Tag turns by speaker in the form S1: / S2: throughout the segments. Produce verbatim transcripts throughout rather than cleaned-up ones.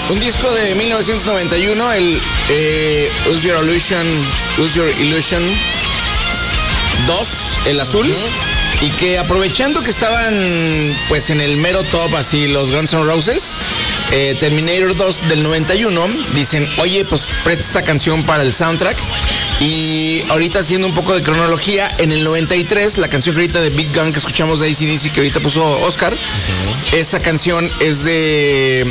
S1: Un disco de mil novecientos noventa y uno, el eh, Use Your Illusion, Use Your Illusion dos, el azul. Uh-huh. Y que aprovechando que estaban pues en el mero top así los Guns N' Roses, eh, Terminator dos del noventa y uno, dicen, oye, pues presta esta canción para el soundtrack. Y ahorita haciendo un poco de cronología, en el noventa y tres, la canción ahorita de Big Gun que escuchamos de A C D C que ahorita puso Oscar, uh-huh. Esa canción es de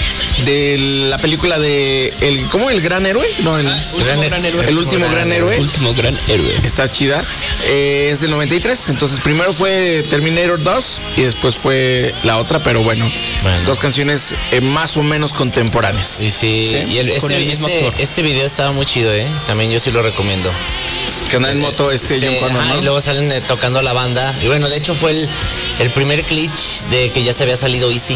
S1: de la película de el ¿cómo? El gran héroe, no el,
S2: ah, último gran, gran héroe.
S1: El último gran, gran héroe.
S2: El último gran héroe.
S1: Está chida. Eh, es del noventa y tres, entonces primero fue Terminator dos y después fue la otra, pero bueno, bueno. dos canciones eh, más o menos contemporáneas.
S3: Sí, sí. ¿Sí? Y el, este, el mismo este, actor. Este video estaba muy chido, ¿eh? También yo sí lo recomiendo.
S1: Que anda en moto este
S3: sí,
S1: John Connor, ¿no?
S3: Y luego salen eh, tocando la banda. Y bueno, de hecho fue el, el primer glitch de que ya se había salido Easy,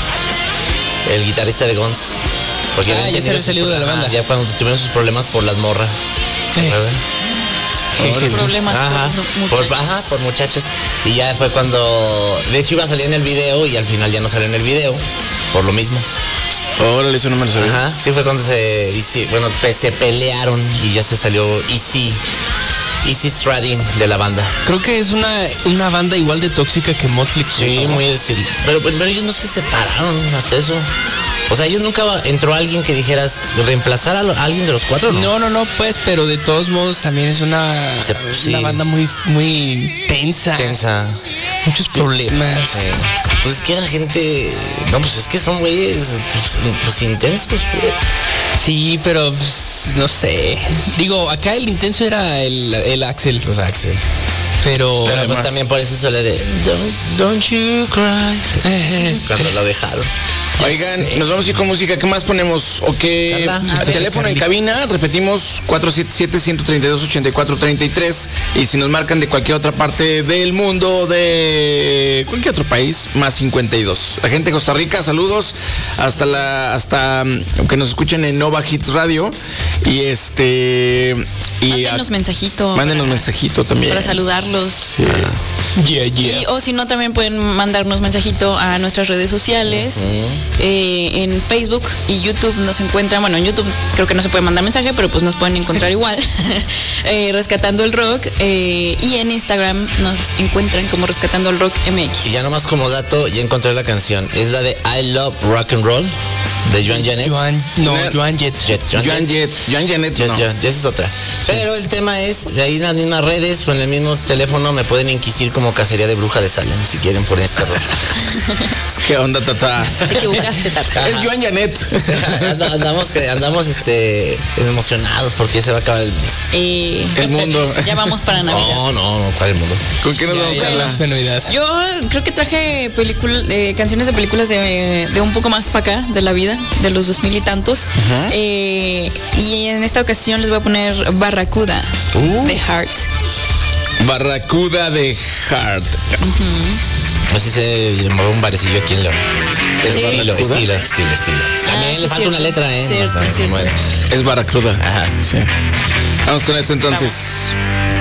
S3: el guitarrista de Guns.
S2: Porque ah, ya se había salido de la banda.
S3: Ya cuando tuvieron sus problemas por las morras.
S2: Eh.
S4: Por problemas
S3: ajá,
S4: por,
S3: por, ajá, por muchachos. Y ya fue cuando, de hecho iba a salir en el video y al final ya no salió en el video, por lo mismo.
S1: Órale, eso no me lo sabía.
S3: Ajá, sí fue cuando se, y sí, bueno, se pelearon y ya se salió Easy, Easy Stradin de la banda.
S2: Creo que es una, una banda igual de tóxica que Motley Crue.
S3: Sí, muy decir, pero, pero ellos no se separaron hasta eso. O sea, ellos nunca entró alguien que dijeras reemplazar a, lo, a alguien de los cuatro, ¿no?
S2: No, no, no, pues, pero de todos modos también es una, Se, sí. una banda muy, muy tensa.
S3: Tensa.
S2: Muchos problemas.
S3: Sí. Pues es que la gente, no, pues es que son güeyes pues, pues intensos. Pues.
S2: Sí, pero pues, no sé. Digo, acá el intenso era el, el Axel.
S3: Pues Axel.
S2: Pero,
S3: pero además también por eso se le de Don't, don't you cry cuando lo dejaron.
S1: Oigan, sí. Nos vamos a ir con música. ¿Qué más ponemos? ¿O qué? Ah, teléfono en cabina, repetimos cuatro siete siete, uno tres dos, ocho cuatro tres tres. Y si nos marcan de cualquier otra parte del mundo, de cualquier otro país, más cincuenta y dos. La gente de Costa Rica, saludos. Hasta la, hasta que nos escuchen en Nova Hits Radio. Y este. Y
S4: mándenos mensajito.
S1: Mándenos para, mensajito también.
S4: Para saludarlos.
S1: Sí.
S2: Yeah, yeah.
S4: Y, o si no, también pueden mandarnos mensajito a nuestras redes sociales. Uh-huh. Eh, en Facebook y YouTube nos encuentran, bueno, en YouTube creo que no se puede mandar mensaje, pero pues nos pueden encontrar igual, eh, Rescatando el Rock, eh, y en Instagram nos encuentran como Rescatando el Rock M X.
S3: Y ya nomás como dato, ya encontré la canción, es la de I Love Rock and Roll de Joan Jett.
S2: Joan, no, Joan Jett.
S3: Jet, Joan,
S1: Joan Jett. Joan Jett, no.
S3: Jet, esa es otra. Pero el tema es, de ahí en las mismas redes o en el mismo teléfono me pueden inquirir como Cacería de Bruja de Salem, si quieren por esta rola.
S1: ¿Qué onda, tata?
S4: Te equivocaste, tata.
S1: Es Joan Jett.
S3: andamos, andamos este, emocionados porque se va a acabar el mes.
S4: Eh,
S1: el mundo.
S4: Ya vamos para Navidad.
S3: No, no, no, ¿cuál el mundo?
S1: ¿Con qué nos
S2: ya,
S1: vamos,
S2: ya,
S1: Carla?
S2: Fue Navidad.
S4: Yo creo que traje película, eh, canciones de películas de, de un poco más para acá, de la vida, de los dos mil y tantos. Uh-huh. Eh, y en esta ocasión les voy a poner Barracuda uh. de Heart.
S1: Barracuda de Heart.
S3: Uh-huh. Así se llamaba un barecillo aquí en León. Es sí. estilo, estilo, estilo, estilo. También ah, sí, le falta cierto. Una letra, ¿eh?
S4: Cierto,
S3: no,
S4: cierto.
S1: Bueno, es Barracuda.
S3: Ajá.
S1: Sí. Vamos con esto entonces.
S4: Vamos.